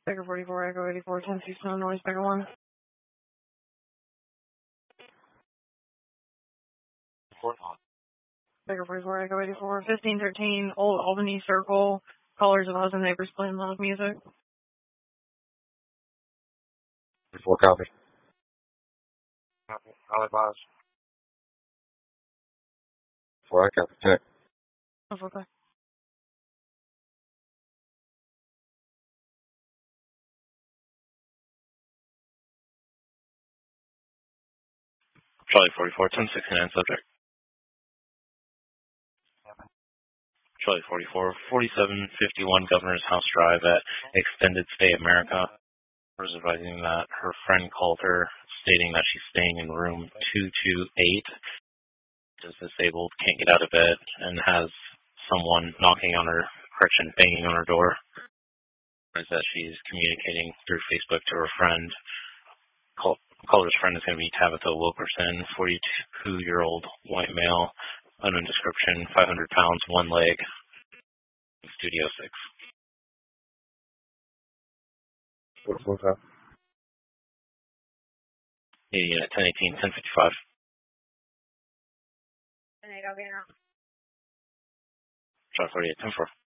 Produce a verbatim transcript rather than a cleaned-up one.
Baker forty-four, Echo eighty-four, ten Houston, noise, Baker one. Baker forty-four, Echo eighty-four, fifteen thirteen, Old Albany Circle, callers of husband neighbors playing loud music. Four copy. Copy. I'll advise. Four, I copy. Check. That's okay. Charlie forty-four, ten sixty-nine, subject. Charlie forty-four, forty-seven fifty-one Governor's House Drive at Extended Stay America. Was advising that her friend called her stating that she's staying in room two two eight, is disabled, can't get out of bed, and has someone knocking on her, correction, banging on her door. Is that she's communicating through Facebook to her friend. Call, caller's friend is going to be Tabitha Wilkerson, forty-two-year-old white male, unknown description, five hundred pounds, one leg, Studio six. Four, four, five. Unit ten eighteen, ten fifty-five. ten eight, I'll be here. Charlie forty-eight, ten four.